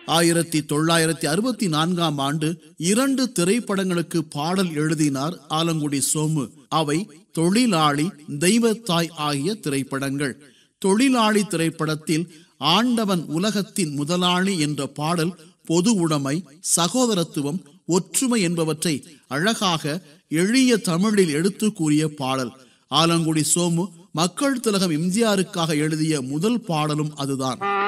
1964 ஆண்டு 2 திரைப்படங்களுக்கு பாடல் எழுதினார் ஆலங்குடி சோமு. அவை தொழிலாளி, தெய்வத்தாய் ஆகிய திரைப்படங்கள். தொழிலாளி திரைப்படத்தில் ஆண்டவன் உலகத்தின் முதலாளி என்ற பாடல் பொது உடைமை, சகோதரத்துவம், ஒற்றுமை என்பவற்றை அழகாக எளிய தமிழில் எடுத்து கூறிய பாடல். ஆலங்குடி சோமு மக்கள் திலகம் எம்ஜிஆருக்காக எழுதிய முதல் பாடலும் அதுதான்.